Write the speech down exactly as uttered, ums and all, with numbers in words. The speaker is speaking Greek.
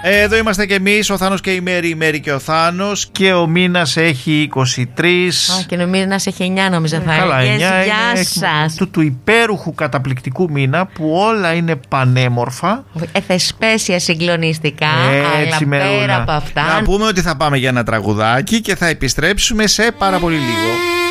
Εδώ είμαστε και εμείς, ο Θάνος και η Μέρη, η Μέρη και ο Θάνος. Και ο μήνας έχει είκοσι τρεις. Α, και ο μήνας έχει εννιά, νομίζω θα Καλά, έλεγες. εννιά Γεια σας. Του, του υπέροχου καταπληκτικού μήνα που όλα είναι πανέμορφα. Εθεσπέσια συγκλονιστικά. Έτσι, αλλά Μερούλα. πέρα από αυτά. Να πούμε ότι θα πάμε για ένα τραγουδάκι και θα επιστρέψουμε σε πάρα πολύ λίγο.